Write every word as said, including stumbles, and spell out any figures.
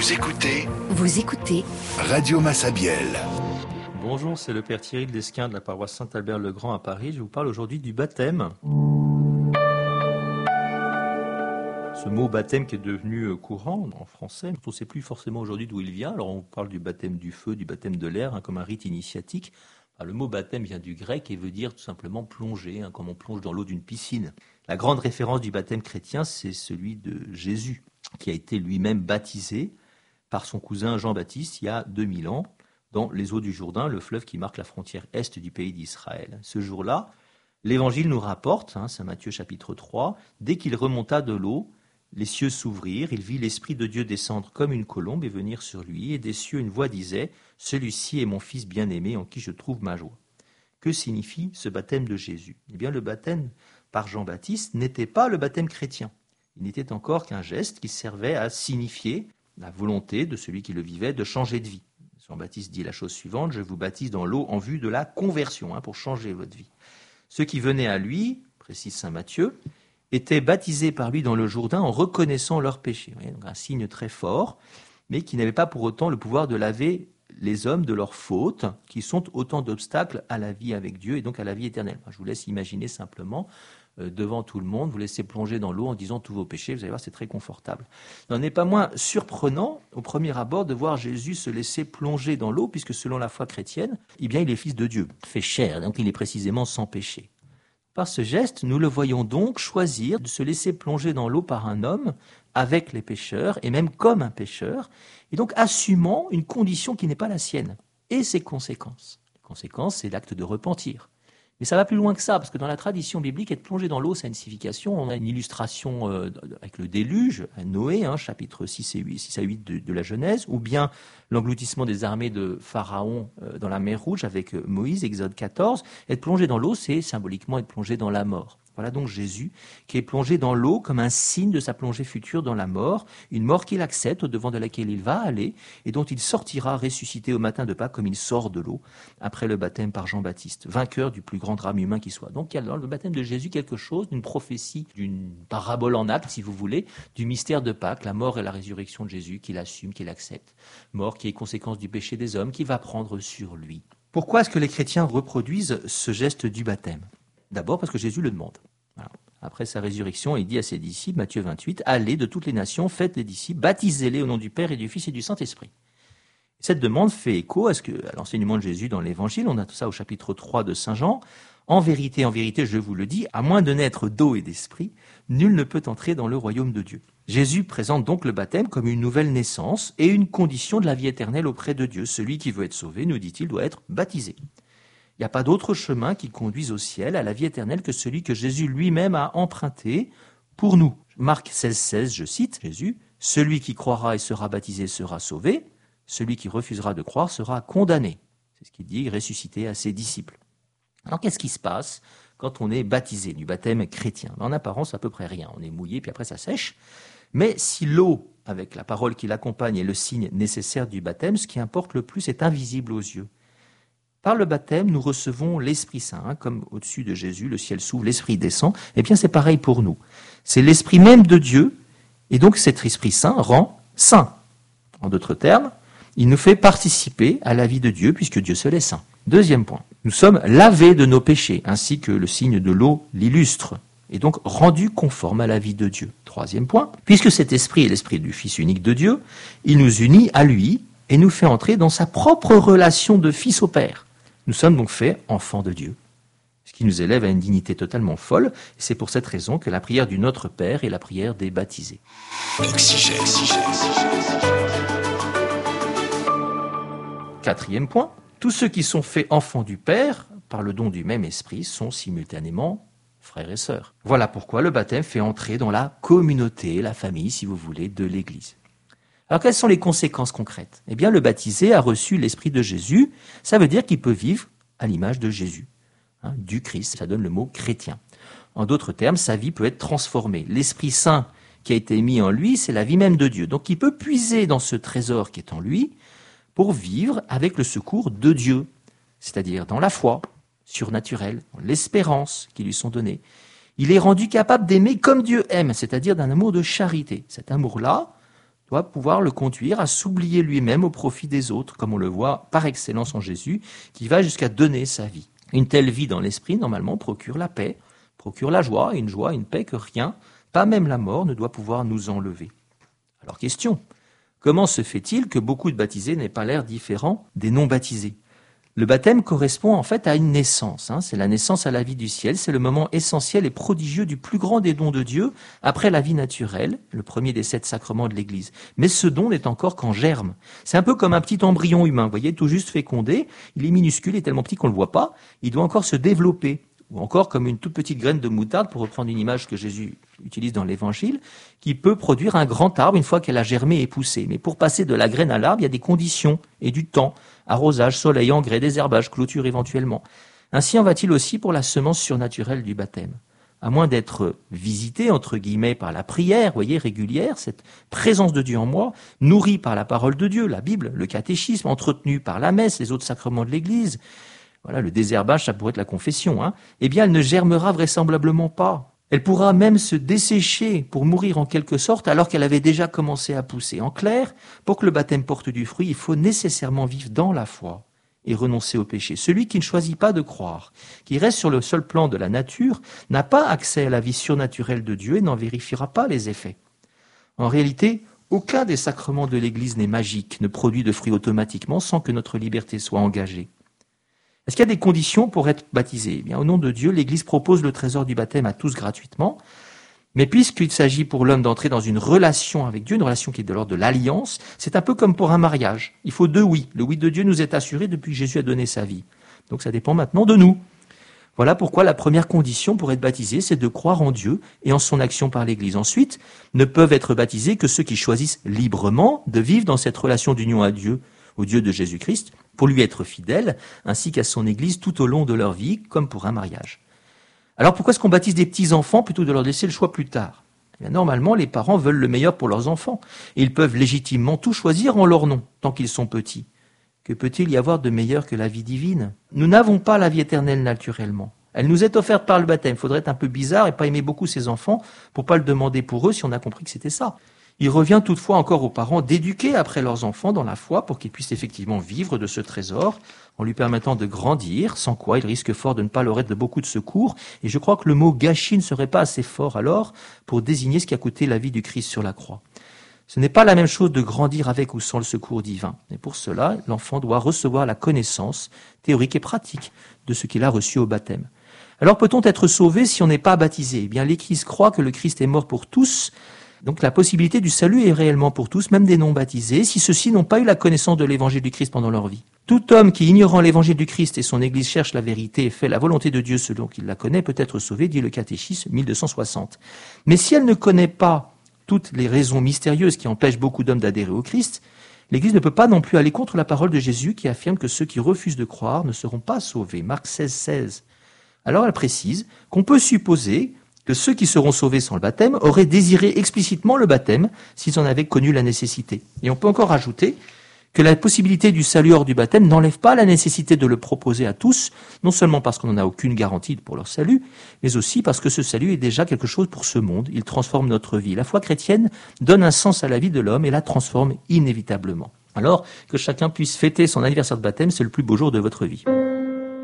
Vous écoutez Vous écoutez Radio Massabielle. Bonjour, c'est le Père Thierry Lesquin de la paroisse Saint-Albert-le-Grand à Paris. Je vous parle aujourd'hui du baptême. Ce mot baptême qui est devenu courant en français, on ne sait plus forcément aujourd'hui d'où il vient. Alors on parle du baptême du feu, du baptême de l'air, hein, comme un rite initiatique. Alors, le mot baptême vient du grec et veut dire tout simplement plonger, hein, comme on plonge dans l'eau d'une piscine. La grande référence du baptême chrétien, c'est celui de Jésus, qui a été lui-même baptisé par son cousin Jean-Baptiste il y a deux mille ans, dans les eaux du Jourdain, le fleuve qui marque la frontière est du pays d'Israël. Ce jour-là, l'Évangile nous rapporte, hein, Saint Matthieu chapitre trois, dès qu'il remonta de l'eau, les cieux s'ouvrirent, il vit l'Esprit de Dieu descendre comme une colombe et venir sur lui, et des cieux une voix disait « Celui-ci est mon Fils bien-aimé en qui je trouve ma joie ». Que signifie ce baptême de Jésus ? Eh bien, le baptême par Jean-Baptiste n'était pas le baptême chrétien. Il n'était encore qu'un geste qui servait à signifier la volonté de celui qui le vivait de changer de vie. Jean-Baptiste dit la chose suivante, « Je vous baptise dans l'eau en vue de la conversion, hein, pour changer votre vie. » Ceux qui venaient à lui, précise saint Matthieu, étaient baptisés par lui dans le Jourdain en reconnaissant leurs péchés. Donc un signe très fort, mais qui n'avait pas pour autant le pouvoir de laver les hommes de leurs fautes, qui sont autant d'obstacles à la vie avec Dieu et donc à la vie éternelle. Je vous laisse imaginer simplement, euh, devant tout le monde, vous laissez plonger dans l'eau en disant tous vos péchés, vous allez voir, c'est très confortable. Il n'en est pas moins surprenant, au premier abord, de voir Jésus se laisser plonger dans l'eau, puisque selon la foi chrétienne, eh bien, il est fils de Dieu, fait chair, donc il est précisément sans péché. Par ce geste, nous le voyons donc choisir de se laisser plonger dans l'eau par un homme avec les pécheurs, et même comme un pécheur, et donc assumant une condition qui n'est pas la sienne, et ses conséquences. Les conséquences, c'est l'acte de repentir. Mais ça va plus loin que ça, parce que dans la tradition biblique, être plongé dans l'eau, ça a une signification. On a une illustration euh, avec le déluge, à Noé, hein, chapitre six, et huit, six à huit de, de la Genèse, ou bien l'engloutissement des armées de Pharaon euh, dans la mer Rouge avec euh, Moïse, Exode quatorze. Être plongé dans l'eau, c'est symboliquement être plongé dans la mort. Voilà donc Jésus qui est plongé dans l'eau comme un signe de sa plongée future dans la mort, une mort qu'il accepte, au devant de laquelle il va aller, et dont il sortira ressuscité au matin de Pâques comme il sort de l'eau, après le baptême par Jean-Baptiste, vainqueur du plus grand drame humain qui soit. Donc il y a dans le baptême de Jésus quelque chose d'une prophétie, d'une parabole en acte, si vous voulez, du mystère de Pâques, la mort et la résurrection de Jésus, qu'il assume, qu'il accepte. Mort qui est conséquence du péché des hommes, qui va prendre sur lui. Pourquoi est-ce que les chrétiens reproduisent ce geste du baptême ? D'abord parce que Jésus le demande. Voilà. Après sa résurrection, il dit à ses disciples, Matthieu vingt-huit, « Allez de toutes les nations, faites les disciples, baptisez-les au nom du Père et du Fils et du Saint-Esprit. » Cette demande fait écho à, ce que, à l'enseignement de Jésus dans l'Évangile. On a tout ça au chapitre trois de Saint Jean. « En vérité, en vérité, je vous le dis, à moins de naître d'eau et d'esprit, nul ne peut entrer dans le royaume de Dieu. » Jésus présente donc le baptême comme une nouvelle naissance et une condition de la vie éternelle auprès de Dieu. Celui qui veut être sauvé, nous dit-il, doit être baptisé. Il n'y a pas d'autre chemin qui conduise au ciel, à la vie éternelle, que celui que Jésus lui-même a emprunté pour nous. Marc seize, seize, je cite Jésus, « Celui qui croira et sera baptisé sera sauvé, celui qui refusera de croire sera condamné. » C'est ce qu'il dit, ressuscité à ses disciples. Alors qu'est-ce qui se passe quand on est baptisé, du baptême chrétien ? En apparence, à peu près rien. On est mouillé, puis après ça sèche. Mais si l'eau, avec la parole qui l'accompagne, est le signe nécessaire du baptême, ce qui importe le plus est invisible aux yeux. Par le baptême, nous recevons l'Esprit Saint, hein, comme au-dessus de Jésus, le ciel s'ouvre, l'Esprit descend. Eh bien, c'est pareil pour nous. C'est l'Esprit même de Dieu, et donc cet Esprit Saint rend saint. En d'autres termes, il nous fait participer à la vie de Dieu, puisque Dieu seul est saint. Deuxième point, nous sommes lavés de nos péchés, ainsi que le signe de l'eau l'illustre, et donc rendus conformes à la vie de Dieu. Troisième point, puisque cet Esprit est l'Esprit du Fils unique de Dieu, il nous unit à lui et nous fait entrer dans sa propre relation de fils au Père. Nous sommes donc faits enfants de Dieu, ce qui nous élève à une dignité totalement folle, et c'est pour cette raison que la prière du Notre Père est la prière des baptisés. Oxygène, oxygène. Quatrième point, tous ceux qui sont faits enfants du Père, par le don du même esprit, sont simultanément frères et sœurs. Voilà pourquoi le baptême fait entrer dans la communauté, la famille, si vous voulez, de l'Église. Alors, quelles sont les conséquences concrètes ? Eh bien, le baptisé a reçu l'Esprit de Jésus. Ça veut dire qu'il peut vivre à l'image de Jésus, hein, du Christ. Ça donne le mot chrétien. En d'autres termes, sa vie peut être transformée. L'Esprit Saint qui a été mis en lui, c'est la vie même de Dieu. Donc, il peut puiser dans ce trésor qui est en lui pour vivre avec le secours de Dieu, c'est-à-dire dans la foi surnaturelle, dans l'espérance qui lui sont données. Il est rendu capable d'aimer comme Dieu aime, c'est-à-dire d'un amour de charité. Cet amour-là, doit pouvoir le conduire à s'oublier lui-même au profit des autres, comme on le voit par excellence en Jésus, qui va jusqu'à donner sa vie. Une telle vie dans l'esprit, normalement, procure la paix, procure la joie, une joie, une paix que rien, pas même la mort, ne doit pouvoir nous enlever. Alors question, comment se fait-il que beaucoup de baptisés n'aient pas l'air différents des non-baptisés ? Le baptême correspond en fait à une naissance, hein. C'est la naissance à la vie du ciel, c'est le moment essentiel et prodigieux du plus grand des dons de Dieu, après la vie naturelle, le premier des sept sacrements de l'Église. Mais ce don n'est encore qu'en germe. C'est un peu comme un petit embryon humain, vous voyez, tout juste fécondé, il est minuscule, il est tellement petit qu'on ne le voit pas, il doit encore se développer. Ou encore comme une toute petite graine de moutarde, pour reprendre une image que Jésus utilise dans l'Évangile, qui peut produire un grand arbre une fois qu'elle a germé et poussé. Mais pour passer de la graine à l'arbre, il y a des conditions et du temps. Arrosage, soleil, engrais, désherbage, clôture éventuellement. Ainsi en va-t-il aussi pour la semence surnaturelle du baptême. À moins d'être visité, entre guillemets, par la prière, voyez, régulière, cette présence de Dieu en moi, nourrie par la parole de Dieu, la Bible, le catéchisme, entretenue par la messe, les autres sacrements de l'Église, voilà, le désherbage, ça pourrait être la confession, hein, eh bien, elle ne germera vraisemblablement pas. Elle pourra même se dessécher pour mourir en quelque sorte alors qu'elle avait déjà commencé à pousser. En clair, pour que le baptême porte du fruit, il faut nécessairement vivre dans la foi et renoncer au péché. Celui qui ne choisit pas de croire, qui reste sur le seul plan de la nature, n'a pas accès à la vie surnaturelle de Dieu et n'en vérifiera pas les effets. En réalité, aucun des sacrements de l'Église n'est magique, ne produit de fruits automatiquement sans que notre liberté soit engagée. Est-ce qu'il y a des conditions pour être baptisé ? Eh bien, au nom de Dieu, l'Église propose le trésor du baptême à tous gratuitement. Mais puisqu'il s'agit pour l'homme d'entrer dans une relation avec Dieu, une relation qui est de l'ordre de l'alliance, c'est un peu comme pour un mariage. Il faut deux oui. Le oui de Dieu nous est assuré depuis que Jésus a donné sa vie. Donc ça dépend maintenant de nous. Voilà pourquoi la première condition pour être baptisé, c'est de croire en Dieu et en son action par l'Église. Ensuite, ne peuvent être baptisés que ceux qui choisissent librement de vivre dans cette relation d'union à Dieu, au Dieu de Jésus-Christ, pour lui être fidèles, ainsi qu'à son Église tout au long de leur vie, comme pour un mariage. Alors pourquoi est-ce qu'on baptise des petits-enfants plutôt que de leur laisser le choix plus tard ? Eh bien, normalement, les parents veulent le meilleur pour leurs enfants, et ils peuvent légitimement tout choisir en leur nom, tant qu'ils sont petits. Que peut-il y avoir de meilleur que la vie divine ? Nous n'avons pas la vie éternelle naturellement. Elle nous est offerte par le baptême. Il faudrait être un peu bizarre et pas aimer beaucoup ses enfants pour pas le demander pour eux si on a compris que c'était ça. Il revient toutefois encore aux parents d'éduquer après leurs enfants dans la foi pour qu'ils puissent effectivement vivre de ce trésor en lui permettant de grandir, sans quoi il risque fort de ne pas leur être de beaucoup de secours. Et je crois que le mot gâchis ne serait pas assez fort alors pour désigner ce qui a coûté la vie du Christ sur la croix. Ce n'est pas la même chose de grandir avec ou sans le secours divin. Et pour cela, l'enfant doit recevoir la connaissance théorique et pratique de ce qu'il a reçu au baptême. Alors peut-on être sauvé si on n'est pas baptisé ? Eh bien, l'Église croit que le Christ est mort pour tous. Donc la possibilité du salut est réellement pour tous, même des non-baptisés, si ceux-ci n'ont pas eu la connaissance de l'évangile du Christ pendant leur vie. Tout homme qui, ignorant l'évangile du Christ et son Église, cherche la vérité et fait la volonté de Dieu selon qu'il la connaît, peut être sauvé, dit le catéchisme mille deux cent soixante. Mais si elle ne connaît pas toutes les raisons mystérieuses qui empêchent beaucoup d'hommes d'adhérer au Christ, l'Église ne peut pas non plus aller contre la parole de Jésus qui affirme que ceux qui refusent de croire ne seront pas sauvés. Marc seize, seize. Alors elle précise qu'on peut supposer que ceux qui seront sauvés sans le baptême auraient désiré explicitement le baptême s'ils en avaient connu la nécessité. Et on peut encore ajouter que la possibilité du salut hors du baptême n'enlève pas la nécessité de le proposer à tous, non seulement parce qu'on n'en a aucune garantie pour leur salut, mais aussi parce que ce salut est déjà quelque chose pour ce monde. Il transforme notre vie. La foi chrétienne donne un sens à la vie de l'homme et la transforme inévitablement. Alors que chacun puisse fêter son anniversaire de baptême, c'est le plus beau jour de votre vie.